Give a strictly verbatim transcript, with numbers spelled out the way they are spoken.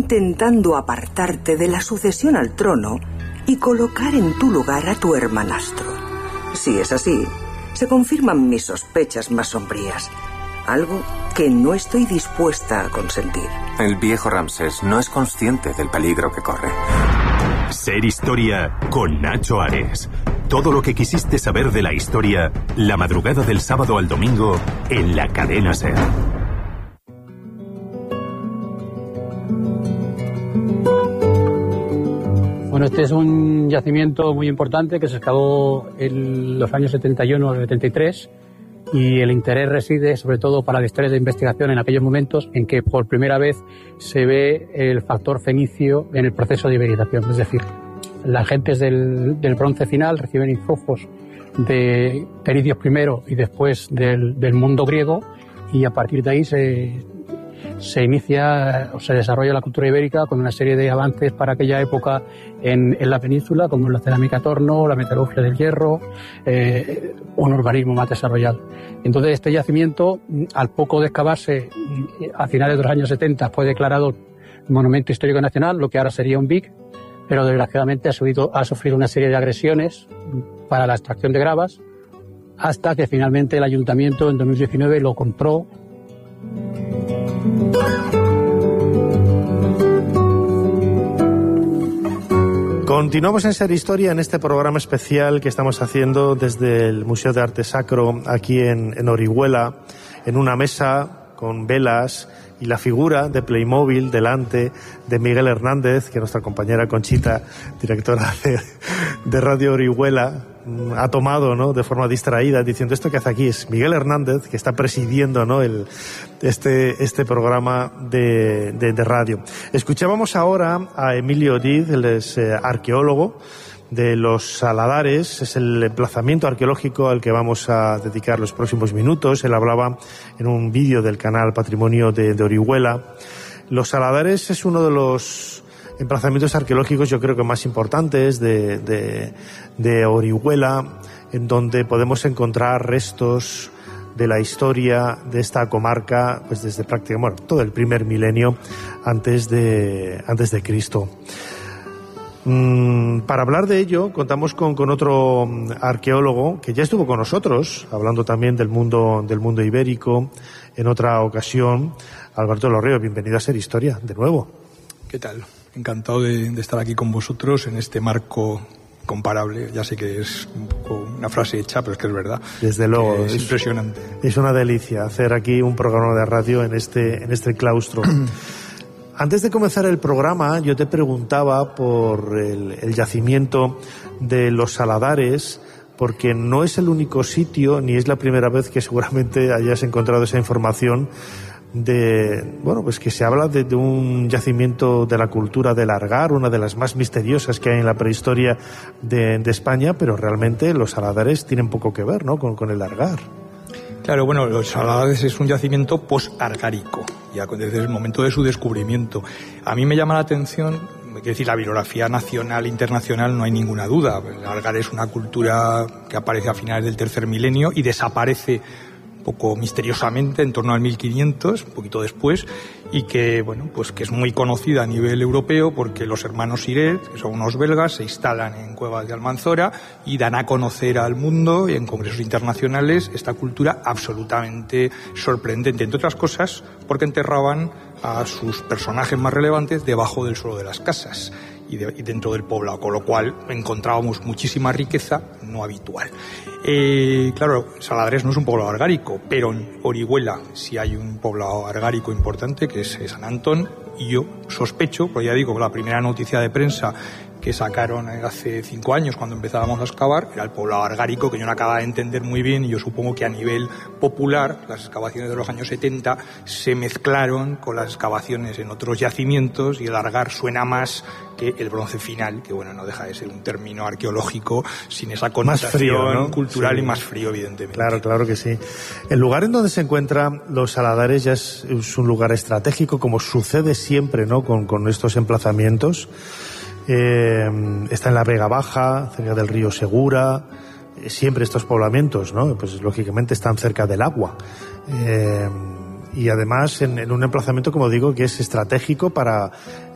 intentando apartarte de la sucesión al trono y colocar en tu lugar a tu hermanastro. Si es así, se confirman mis sospechas más sombrías, algo que no estoy dispuesta a consentir. El viejo Ramsés no es consciente del peligro que corre. Ser Historia con Nacho Ares. Todo lo que quisiste saber de la historia, la madrugada del sábado al domingo en la cadena SER. Bueno, este es un yacimiento muy importante que se excavó en los años setenta y uno al setenta y tres, y el interés reside sobre todo para la historia de investigación en aquellos momentos en que por primera vez se ve el factor fenicio en el proceso de iberización. Es decir, las gentes del, del bronce final reciben influjos de Pericios primero y después del, del mundo griego, y a partir de ahí se, se inicia o se desarrolla la cultura ibérica con una serie de avances para aquella época en, en la península, como la cerámica torno, la metalurgia del hierro, eh, un urbanismo más desarrollado. Entonces este yacimiento, al poco de excavarse, a finales de los años setenta, fue declarado Monumento Histórico Nacional, lo que ahora sería un B I C, pero desgraciadamente ha, subido, ha sufrido una serie de agresiones para la extracción de gravas, hasta que finalmente el ayuntamiento en dos mil diecinueve lo compró. Continuamos en Ser Historia en este programa especial que estamos haciendo desde el Museo de Arte Sacro aquí en, en Orihuela, en una mesa con velas y la figura de Playmobil delante de Miguel Hernández, que nuestra compañera Conchita, directora de, de Radio Orihuela, ha tomado, ¿no?, de forma distraída, diciendo: esto que hace aquí es Miguel Hernández, que está presidiendo, ¿no?, el, este, este programa de, de, de radio. Escuchábamos ahora a Emilio Diz, él es eh, arqueólogo de los Saladares, es el emplazamiento arqueológico al que vamos a dedicar los próximos minutos. Él hablaba en un vídeo del canal Patrimonio de, de Orihuela. Los Saladares es uno de los emplazamientos arqueológicos, yo creo que más importantes de, de, de Orihuela, en donde podemos encontrar restos de la historia de esta comarca, pues desde prácticamente, bueno, todo el primer milenio antes de, antes de Cristo. Mm, para hablar de ello, contamos con, con otro arqueólogo que ya estuvo con nosotros, hablando también del mundo, del mundo ibérico en otra ocasión. Alberto Lorrio, bienvenido a Ser Historia, de nuevo. ¿Qué tal? Encantado de, de estar aquí con vosotros en este marco comparable. Ya sé que es una frase hecha, pero es que es verdad. Desde luego. Es, es impresionante. Es una delicia hacer aquí un programa de radio en este, en este claustro. Antes de comenzar el programa, yo te preguntaba por el, el yacimiento de los Saladares, porque no es el único sitio, ni es la primera vez que seguramente hayas encontrado esa información de, bueno, pues que se habla de, de un yacimiento de la cultura del Argar, una de las más misteriosas que hay en la prehistoria de, de España, pero realmente los Saladares tienen poco que ver, ¿no?, con, con el Argar. Claro, bueno, los Saladares es un yacimiento post-argárico, ya desde el momento de su descubrimiento. A mí me llama la atención, es decir, la bibliografía nacional e internacional, no hay ninguna duda. El Argar es una cultura que aparece a finales del tercer milenio y desaparece un poco misteriosamente en torno al mil quinientos, un poquito después, y que, bueno, pues que es muy conocida a nivel europeo porque los hermanos Siret, que son unos belgas, se instalan en Cuevas de Almanzora y dan a conocer al mundo y en congresos internacionales esta cultura absolutamente sorprendente, entre otras cosas porque enterraban a sus personajes más relevantes debajo del suelo de las casas y, de, y dentro del poblado, con lo cual encontrábamos muchísima riqueza no habitual. Eh, claro, Saladares no es un poblado argárico, pero en Orihuela sí hay un poblado argárico importante, que es San Antón, y yo sospecho, porque ya digo, la primera noticia de prensa que sacaron hace cinco años cuando empezábamos a excavar era el poblado argárico, que yo no acababa de entender muy bien, y yo supongo que a nivel popular las excavaciones de los años setenta se mezclaron con las excavaciones en otros yacimientos y el Argar suena más que el bronce final, que bueno, no deja de ser un término arqueológico sin esa connotación más frío, ¿no?, cultural, sí, y más frío, evidentemente. Claro, claro que sí. El lugar en donde se encuentran los Saladares ya es, es un lugar estratégico, como sucede siempre, ¿no?, con, con estos emplazamientos. Eh, está en la Vega Baja, cerca del río Segura. Eh, siempre estos poblamientos, ¿no?, pues lógicamente están cerca del agua. Eh, y además en, en un emplazamiento, como digo, que es estratégico para